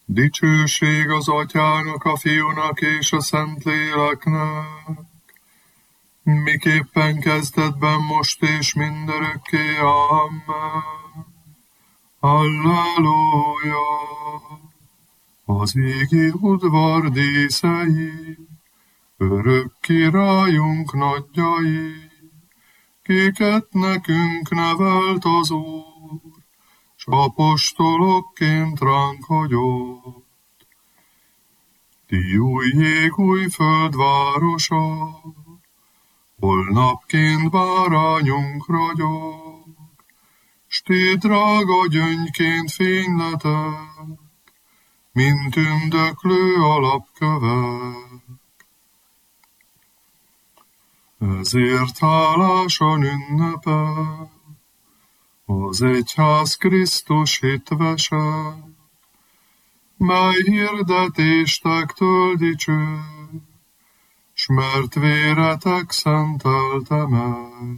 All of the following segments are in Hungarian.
Dicsőség az Atyának, a Fiúnak és a Szentléleknek, miképpen kezdetben, most és mindörökké. Amen. Halleluja! Az égi udvar díszei, örök királyunk nagyjai, kiket nekünk nevelt az Úr, s apostolokként ránk hagyott. Ti új ég, új föld városa, hol napként bárányunk ragyog, s ti drága gyöngyként fényletek, mint tündöklő alapkövek. Ezért hálásan ünnepel az egyház Krisztus hitvese, mely hirdetéstektől dicső, s mert véretek szentelte meg.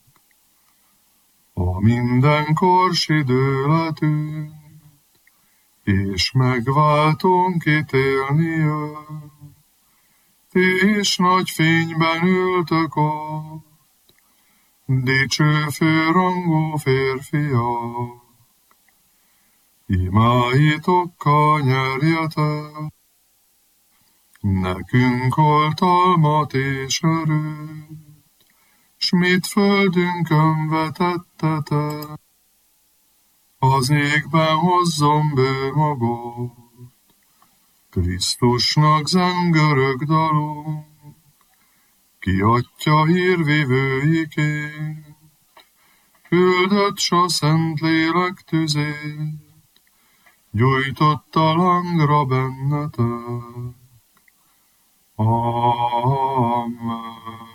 A mindenkors időletünk, és megváltunk ítélni jön. Ti is nagy fényben ültök ott, dicső főrangú férfiak. Imáitokkal nyerjetek nekünk oltalmat és erőt, s mit földünkön vetettetek, az égben hozzon bő magot. Krisztusnak zengörög dalunk, ki Atya hírvivőiként, küldött s a Szentlélek tüzét, gyújtott a lángra bennetek. Amen.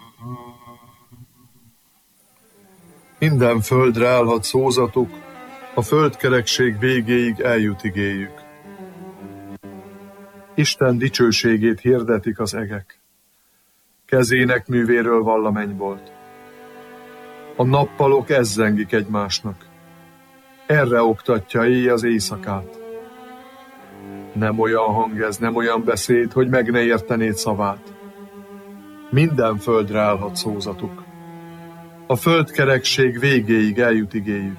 Minden földre állhat szózatuk, a földkerekség végéig eljut igéjük. Isten dicsőségét hirdetik az egek, kezének művéről vall a mennybolt. A nappalok ezzengik egymásnak, erre oktatja éj az éjszakát. Nem olyan hang ez, nem olyan beszéd, hogy meg ne értenéd szavát. Minden földre állhat szózatuk, a földkerekség végéig eljut igéjük.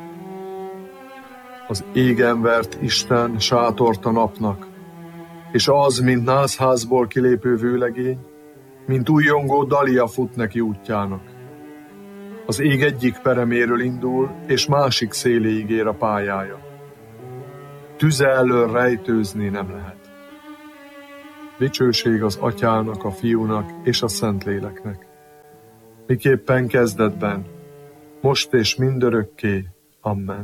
Az égen vert Isten sátort a napnak, és az, mint nászházból kilépő vőlegény, mint újjongó dalia fut neki útjának. Az ég egyik pereméről indul, és másik széléig ér a pályája. Tüze elől rejtőzni nem lehet. Dicsőség az Atyának, a Fiúnak és a Szentléleknek, miképpen kezdetben, most és mindörökké. Amen.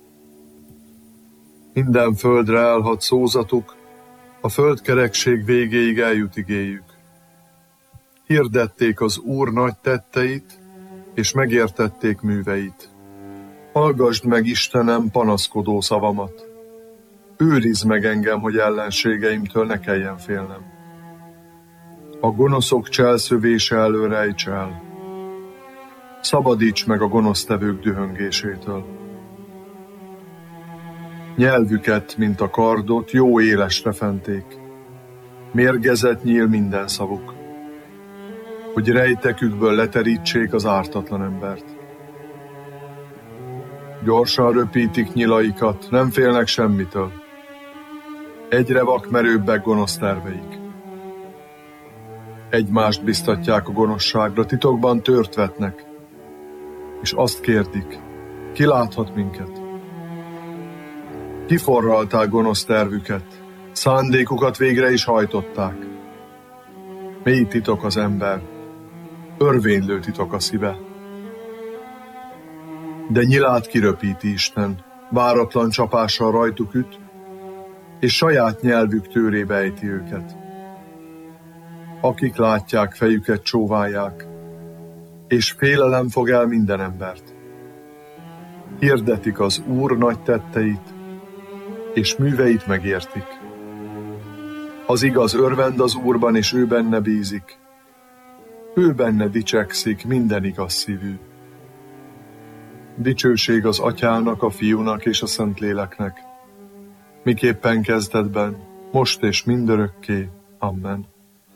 Minden földre állhat szózatuk, a földkerekség végéig eljut igéjük. Hirdették az Úr nagy tetteit, és megértették műveit. Hallgasd meg, Istenem, panaszkodó szavamat. Őrizd meg engem, hogy ellenségeimtől ne kelljen félnem. A gonoszok cselszövése elől rejts el. Szabadíts meg a gonosztevők dühöngésétől. Nyelvüket, mint a kardot, jó élesre fenték. Mérgezet nyíl minden szavuk, hogy rejtekükből leterítsék az ártatlan embert. Gyorsan röpítik nyilaikat, nem félnek semmitől. Egyre vakmerőbbek gonosz terveik. Egymást biztatják a gonoszságra, titokban tört vetnek, és azt kérdik, ki láthat minket? Kiforralták gonosz tervüket, szándékukat végre is hajtották. Mély titok az ember, örvénylő titok a szíve. De nyilát kiröpíti Isten, váratlan csapással rajtuk üt, és saját nyelvük tőrébe ejti őket. Akik látják, fejüket csóválják, és félelem fog el minden embert. Hirdetik az Úr nagy tetteit, és műveit megértik. Az igaz örvend az Úrban, és ő benne bízik. Ő benne dicsekszik minden igaz szívű. Dicsőség az Atyának, a Fiúnak és a Szentléleknek, miképpen kezdetben, most és mindörökké. Amen.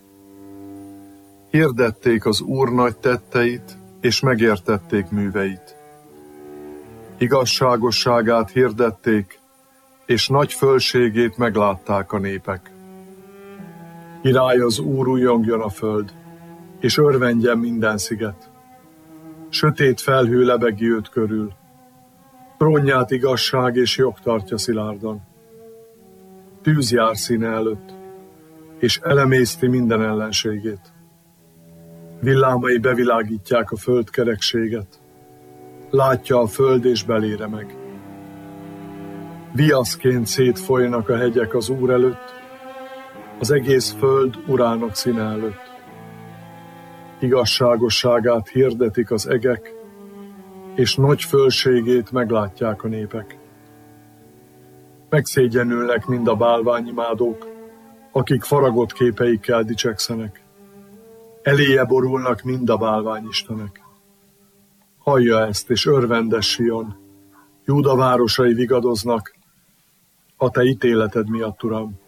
Hirdették az Úr nagy tetteit, és megértették műveit. Igazságosságát hirdették, és nagy fölségét meglátták a népek. Király az Úr, újjongjon a föld, és örvendjen minden sziget. Sötét felhő lebegi őt körül, trónját igazság és jog tartja szilárdan. Tűz jár színe előtt, és elemészti minden ellenségét. Villámai bevilágítják a föld kerekséget, látja a föld és belére meg. Viaszként szétfolynak a hegyek az Úr előtt, az egész föld Urának színe előtt. Igazságosságát hirdetik az egek, és nagy fölségét meglátják a népek. Megszégyenülnek mind a bálványimádók, akik faragott képeikkel dicsekszenek. Eléje borulnak mind a bálványistenek. Hallja ezt, és örvendes Sion, Júda városai vigadoznak, a te ítéleted miatt, Uram.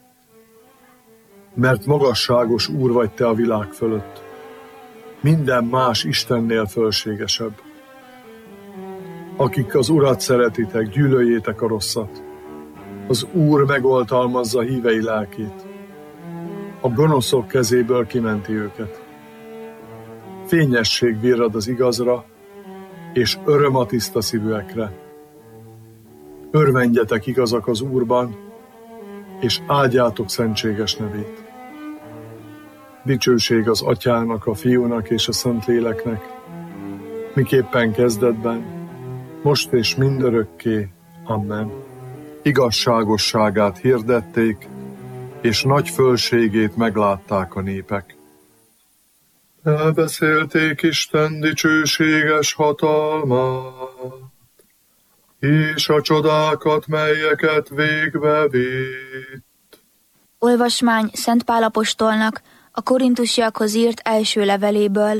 Mert magasságos Úr vagy te a világ fölött, minden más Istennél fölségesebb. Akik az Urat szeretitek, gyűlöljétek a rosszat. Az Úr megoltalmazza hívei lelkét. A gonoszok kezéből kimenti őket. Fényesség virrad az igazra, és öröm a tiszta szívűekre. Örvendjetek igazak az Úrban, és áldjátok szentséges nevét. Dicsőség az Atyának, a Fiúnak és a Szentléleknek, miképpen kezdetben, most és mindörökké. Amen. Igazságosságát hirdették, és nagy fölségét meglátták a népek. Elbeszélték Isten dicsőséges hatalmát, és a csodákat, melyeket végbe vitt. Olvasmány Szent Pál apostolnak a Korintusiakhoz írt első leveléből.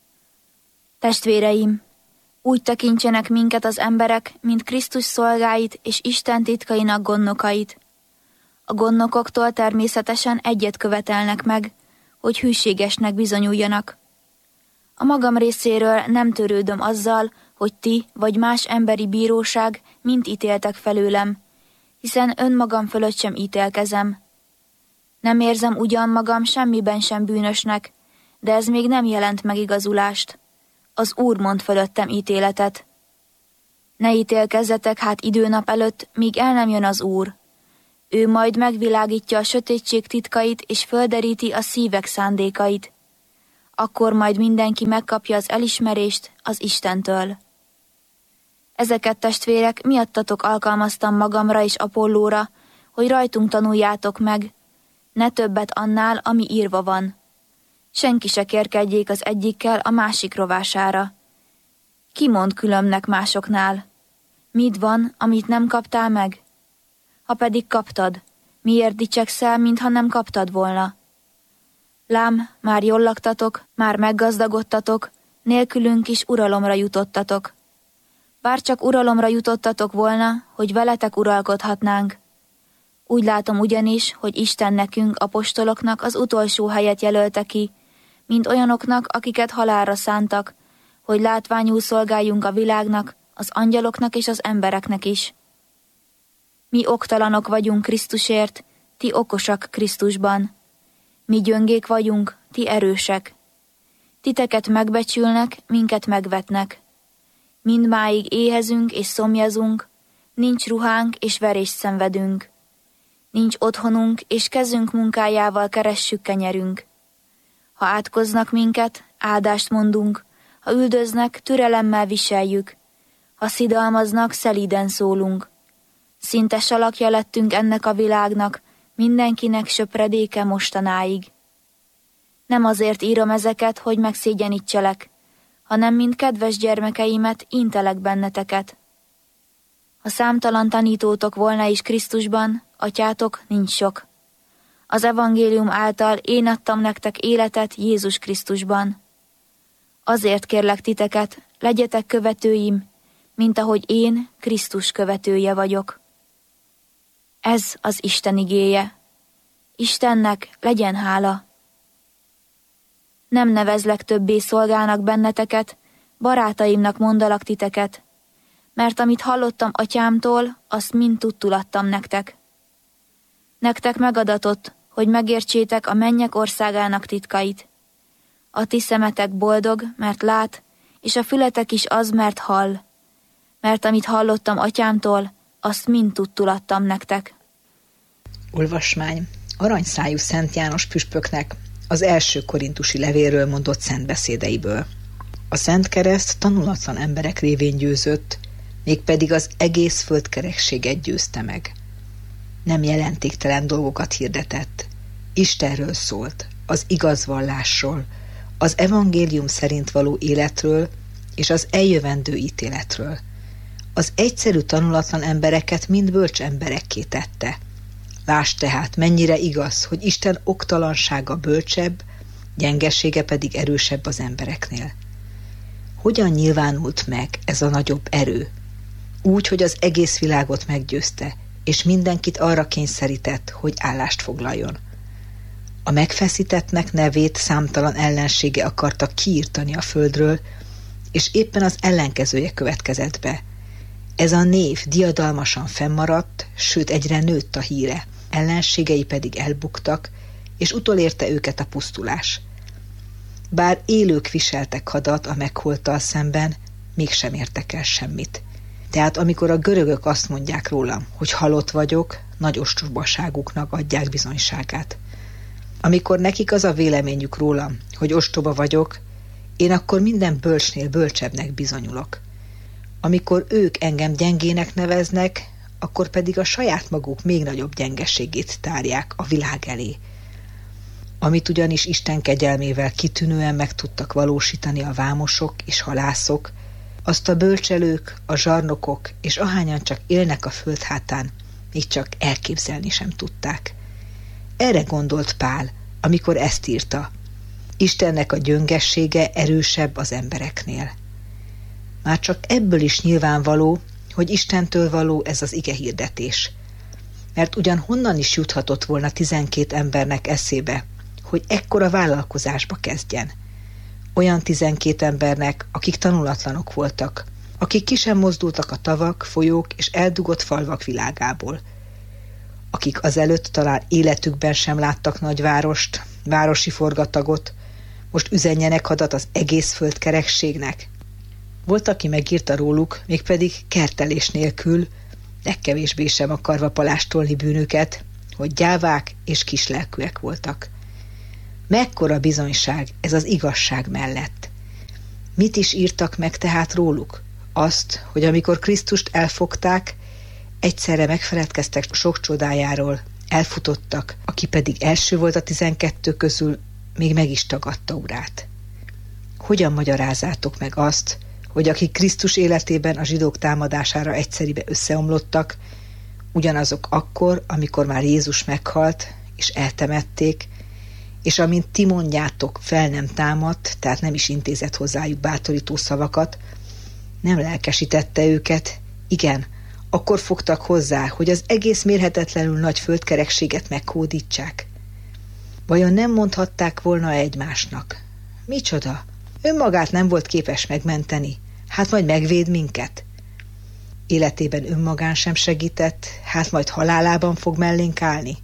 Testvéreim, úgy tekintsenek minket az emberek, mint Krisztus szolgáit és Isten titkainak gondnokait. A gondnokoktól természetesen egyet követelnek meg, hogy hűségesnek bizonyuljanak. A magam részéről nem törődöm azzal, hogy ti vagy más emberi bíróság mind ítéltek felőlem, hiszen önmagam fölött sem ítélkezem. Nem érzem ugyan magam semmiben sem bűnösnek, de ez még nem jelent megigazulást. Az Úr mond fölöttem ítéletet. Ne ítélkezzetek hát időnap előtt, míg el nem jön az Úr. Ő majd megvilágítja a sötétség titkait és földeríti a szívek szándékait. Akkor majd mindenki megkapja az elismerést az Istentől. Ezeket, testvérek, miattatok alkalmaztam magamra és Apollóra, hogy rajtunk tanuljátok meg, ne többet annál, ami írva van. Senki se kérkedjék az egyikkel a másik rovására. Ki mond különbnek másoknál? Mit van, amit nem kaptál meg? Ha pedig kaptad, miért dicsekszel, mintha nem kaptad volna? Lám, már jól laktatok, már meggazdagodtatok, nélkülünk is uralomra jutottatok. Bár csak uralomra jutottatok volna, hogy veletek uralkodhatnánk. Úgy látom ugyanis, hogy Isten nekünk, apostoloknak az utolsó helyet jelölte ki, mint olyanoknak, akiket halálra szántak, hogy látványul szolgáljunk a világnak, az angyaloknak és az embereknek is. Mi oktalanok vagyunk Krisztusért, ti okosak Krisztusban. Mi gyöngék vagyunk, ti erősek. Titeket megbecsülnek, minket megvetnek. Mindmáig éhezünk és szomjazunk, nincs ruhánk és verést szenvedünk. Nincs otthonunk, és kezünk munkájával keressük kenyerünk. Ha átkoznak minket, áldást mondunk, ha üldöznek, türelemmel viseljük. Ha szidalmaznak, szelíden szólunk. Szinte salakja lettünk ennek a világnak, mindenkinek söpredéke mostanáig. Nem azért írom ezeket, hogy megszégyenítselek, hanem mint kedves gyermekeimet intelek benneteket. Ha számtalan tanítótok volna is Krisztusban, atyátok nincs sok. Az evangélium által én adtam nektek életet Jézus Krisztusban. Azért kérlek titeket, legyetek követőim, mint ahogy én Krisztus követője vagyok. Ez az Isten igéje. Istennek legyen hála. Nem nevezlek többé szolgának benneteket, barátaimnak mondalak titeket, mert amit hallottam atyámtól, azt mind tudtul adtam nektek. Nektek megadatott, hogy megértsétek a mennyek országának titkait. A ti szemetek boldog, mert lát, és a fületek is az, mert hall. Mert amit hallottam atyámtól, azt mind tudtul adtam nektek. Olvasmány aranyszájú Szent János püspöknek az első korintusi levélről mondott szent beszédeiből. A Szent Kereszt tanulatlan emberek révén győzött, mégpedig az egész földkerekséget győzte meg. Nem jelentéktelen dolgokat hirdetett. Istenről szólt, az igaz vallásról, az evangélium szerint való életről és az eljövendő ítéletről. Az egyszerű tanulatlan embereket mind bölcs emberekké tette. Lásd tehát, mennyire igaz, hogy Isten oktalansága bölcsebb, gyengesége pedig erősebb az embereknél. Hogyan nyilvánult meg ez a nagyobb erő? Úgy, hogy az egész világot meggyőzte, és mindenkit arra kényszerített, hogy állást foglaljon. A megfeszítettnek nevét számtalan ellensége akarta kiírtani a földről, és éppen az ellenkezője következett be. Ez a név diadalmasan fennmaradt, sőt egyre nőtt a híre, ellenségei pedig elbuktak, és utolérte őket a pusztulás. Bár élők viseltek hadat a megholttal szemben, mégsem értek el semmit. Tehát amikor a görögök azt mondják rólam, hogy halott vagyok, nagy ostobaságuknak adják bizonyságát. Amikor nekik az a véleményük rólam, hogy ostoba vagyok, én akkor minden bölcsnél bölcsebbnek bizonyulok. Amikor ők engem gyengének neveznek, akkor pedig a saját maguk még nagyobb gyengeségét tárják a világ elé. Amit ugyanis Isten kegyelmével kitűnően meg tudtak valósítani a vámosok és halászok, azt a bölcselők, a zsarnokok és ahányan csak élnek a föld hátán, még csak elképzelni sem tudták. Erre gondolt Pál, amikor ezt írta. Istennek a gyöngessége erősebb az embereknél. Már csak ebből is nyilvánvaló, hogy Istentől való ez az igehirdetés. Mert ugyan honnan is juthatott volna 12 embernek eszébe, hogy ekkora vállalkozásba kezdjen. Olyan 12 embernek, akik tanulatlanok voltak, akik ki sem mozdultak a tavak, folyók és eldugott falvak világából, akik azelőtt talán életükben sem láttak nagyvárost, városi forgatagot, most üzenjenek hadat az egész földkerekségnek. Volt, aki megírta róluk, mégpedig kertelés nélkül, legkevésbé sem akarva palástolni bűnüket, hogy gyávák és kislelkűek voltak. Mekkora bizonyság ez az igazság mellett. Mit is írtak meg tehát róluk? Azt, hogy amikor Krisztust elfogták, egyszerre megfeledkeztek sok csodájáról, elfutottak, aki pedig első volt a 12 közül, még meg is tagadta urát. Hogyan magyarázzátok meg azt, hogy akik Krisztus életében a zsidók támadására egyszeribe összeomlottak, ugyanazok akkor, amikor már Jézus meghalt, és eltemették, és amint ti mondjátok, fel nem támadt, tehát nem is intézett hozzájuk bátorító szavakat, nem lelkesítette őket, igen, akkor fogtak hozzá, hogy az egész mérhetetlenül nagy földkerekséget meghódítsák. Vajon nem mondhatták volna egymásnak? Micsoda? Önmagát nem volt képes megmenteni, hát majd megvéd minket. Életében önmagán sem segített, hát majd halálában fog mellénk állni.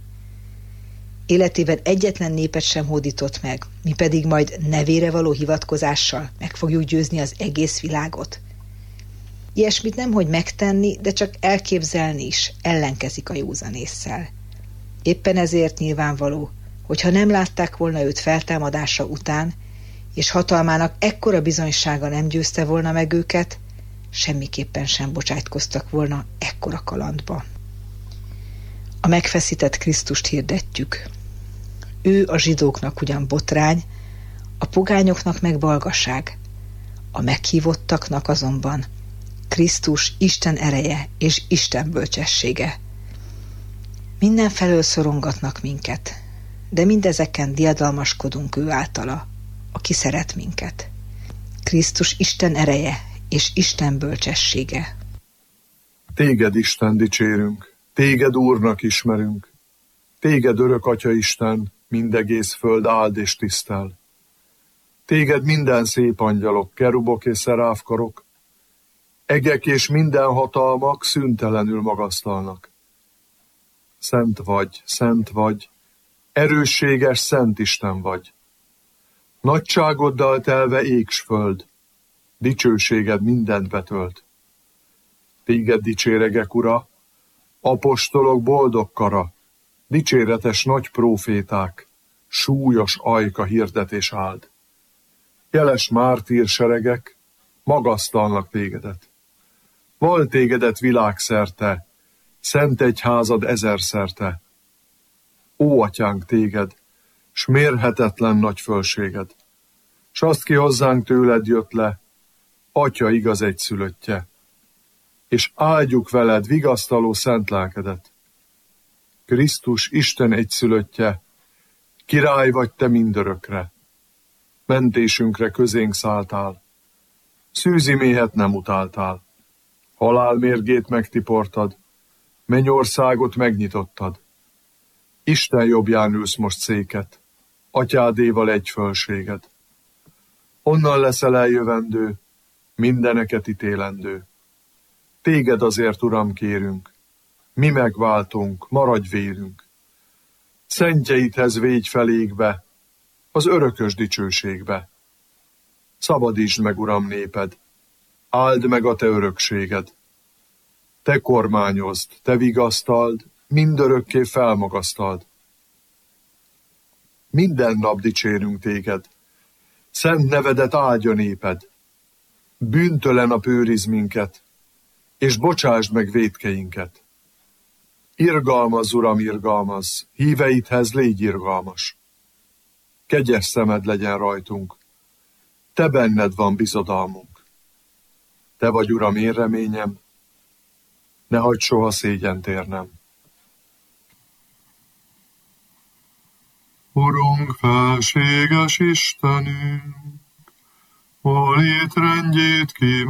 Életében egyetlen népet sem hódított meg, mi pedig majd nevére való hivatkozással meg fogjuk győzni az egész világot. Ilyesmit nemhogy megtenni, de csak elképzelni is ellenkezik a józan ésszel. Éppen ezért nyilvánvaló, hogyha nem látták volna őt feltámadása után, és hatalmának ekkora bizonysága nem győzte volna meg őket, semmiképpen sem bocsájtkoztak volna ekkora kalandba. A megfeszített Krisztust hirdetjük. Ő a zsidóknak ugyan botrány, a pogányoknak meg balgaság, a meghívottaknak azonban Krisztus Isten ereje és Isten bölcsessége. Mindenfelől szorongatnak minket, de mindezeken diadalmaskodunk ő általa, aki szeret minket. Krisztus Isten ereje és Isten bölcsessége. Téged, Isten, dicsérünk, Téged Úrnak ismerünk, téged örök Atyaisten, mindegész föld áld és tisztel. Téged minden szép angyalok, kerubok és szeráfkarok, egek és minden hatalmak szüntelenül magasztalnak. Szent vagy, erősséges Szent Isten vagy. Nagyságoddal telve ég s föld, dicsőséged mindent betölt. Téged dicséregek, Ura, apostolok boldog kara, dicséretes nagy próféták, súlyos ajka hirdetés áld. Jeles mártír seregek magasztalnak tégedet. Val tégedet világszerte, szent egyházad ezerszerte. Ó, atyánk, téged, s mérhetetlen nagy fölséged, s azt ki hozzánk tőled jött le, Atya igaz egyszülöttje, és áldjuk veled vigasztaló szent lelkedet. Krisztus Isten egyszülöttje, király vagy te mindörökre, mentésünkre közénk szálltál, szűzi méhet nem utáltál, halál mérgét megtiportad, mennyországot megnyitottad. Isten jobbján ülsz most széket, atyádéval egy fölséged. Onnan leszel eljövendő, mindeneket ítélendő. Téged azért, Uram, kérünk, mi megváltunk, maradj vérünk. Szentjeidhez végy felégbe, az örökös dicsőségbe. Szabadítsd meg, Uram, néped, áld meg a te örökséged. Te kormányozd, te vigasztald, mindörökké felmagasztald. Minden nap dicsérünk téged, szent nevedet áldja néped. Bűntelen nap őriz minket, és bocsásd meg vétkeinket. Irgalmazz, Uram, irgalmazz, híveidhez légy irgalmas. Kegyes szemed legyen rajtunk, te benned van bizodalmunk. Te vagy, Uram, én reményem, ne hagyd soha szégyent érnem. Urunk, felséges Istenünk, a létrendjét ki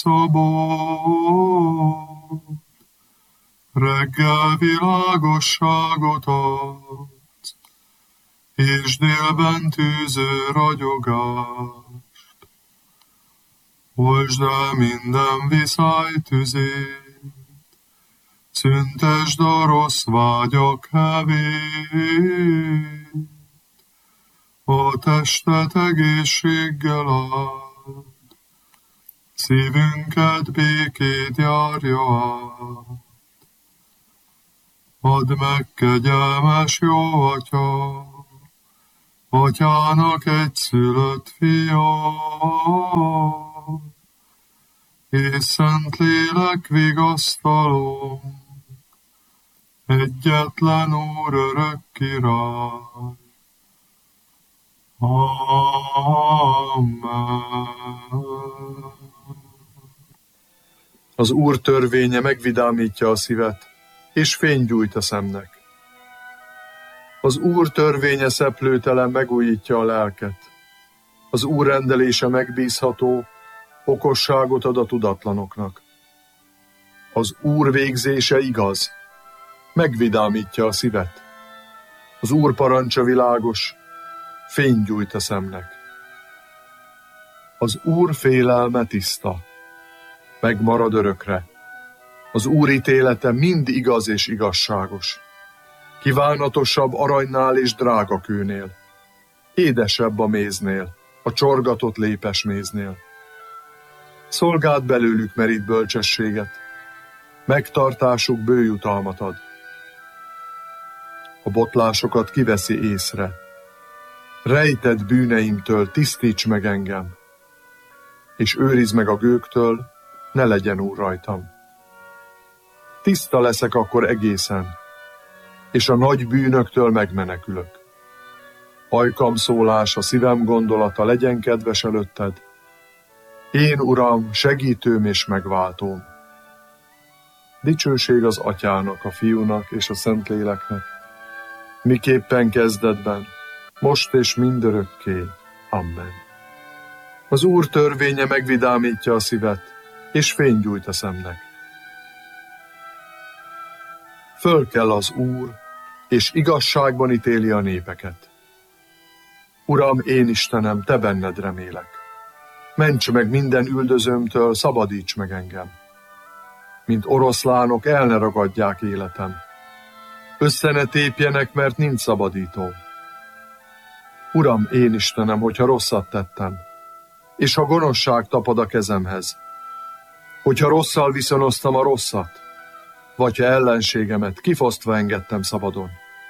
megszabad, reggel világosságot adsz, és délben tűző ragyogást. Oltsd el minden viszály tüzét, szüntesd a rossz vágyak hevét, a testet egészséggel áld, szívünket békét járja át. Add meg, kegyelmes jó Atya, Atyának egyszülött fia, és Szentlélek vigasztaló, egyetlen Úr, örök király. Amen. Az Úr törvénye megvidámítja a szívet, és fény gyújt a szemnek. Az Úr törvénye szeplőtelen megújítja a lelket. Az Úr rendelése megbízható, okosságot ad a tudatlanoknak. Az Úr végzése igaz, megvidámítja a szívet. Az Úr parancsa világos, fény gyújt a szemnek. Az Úr félelme tiszta, megmarad örökre. Az Úr ítélete mind igaz és igazságos. Kívánatosabb aranynál és drágakőnél, édesebb a méznél, a csorgatott lépesméznél. Szolgáld belőlük merít bölcsességet, megtartásuk bőjutalmat ad. A botlásokat kiveszi észre. Rejtett bűneimtől tisztíts meg engem, és őrizd meg a gőgtől, ne legyen Úr rajtam. Tiszta leszek akkor egészen, és a nagy bűnöktől megmenekülök. Ajkam szólása, szívem gondolata legyen kedves előtted. Én, Uram, segítőm és megváltóm. Dicsőség az Atyának, a Fiúnak és a Szentléleknek, miképpen kezdetben, most és mindörökké. Amen. Az Úr törvénye megvidámítja a szívet, és fény gyújt a szemnek. Föl kell az Úr, és igazságban ítéli a népeket. Uram, én Istenem, te benned remélek. Ments meg minden üldözőmtől, szabadíts meg engem. Mint oroszlánok el ne ragadják életem. Össze ne tépjenek, mert nincs szabadító. Uram, én Istenem, hogyha rosszat tettem, és ha gonoszság tapad a kezemhez, hogyha rosszal viszonoztam a rosszat, vagy ha ellenségemet kifosztva engedtem szabadon,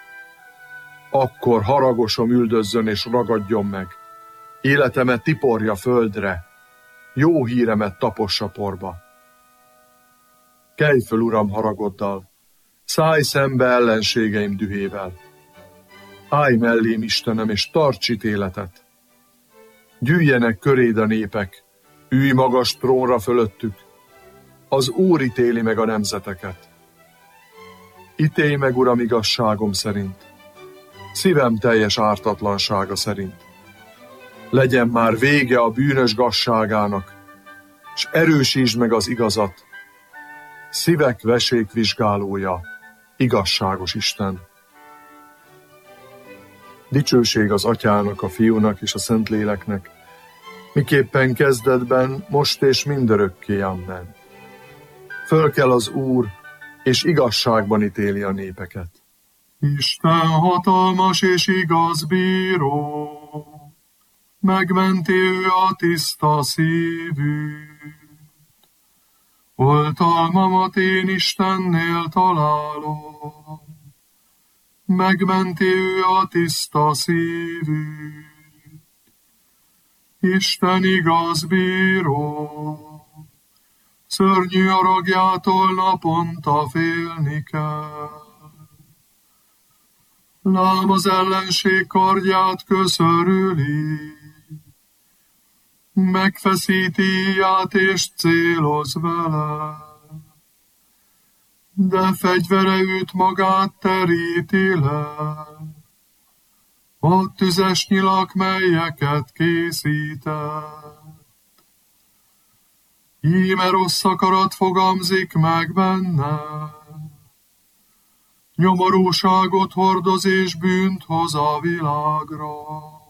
akkor haragosom üldözzön és ragadjon meg, életemet tiporja földre, jó híremet tapossa porba. Kelj föl, Uram, haragoddal, szállj szembe ellenségeim dühével. Állj mellém, Istenem, és tarts ítéletet. Gyűjjenek köréd a népek, ülj magas trónra fölöttük. Az Úr ítéli meg a nemzeteket. Ítélj meg, Uram, igazságom szerint, szívem teljes ártatlansága szerint. Legyen már vége a bűnös gazságának, s erősítsd meg az igazat. Szívek vesékvizsgálója, igazságos Isten. Dicsőség az Atyának, a Fiúnak és a Szentléleknek, miképpen kezdetben, most és mindörökké, amen. Föl kell az Úr, és igazságban ítéli a népeket. Isten hatalmas és igaz bíró, megmenti ő a tiszta szívűt. Oltalmamat én Istennél találom, megmenti ő a tiszta szívűt. Isten igaz bíró, szörnyű haragjától naponta félni kell. Lám az ellenség kardját köszörüli, megfeszíti íját és céloz vele, de fegyvere őt magát teríti le. A tüzes nyilak, melyeket készített. Íme rossz akarat fogamzik meg benne, nyomorúságot hordoz és bűnt hoz a világra.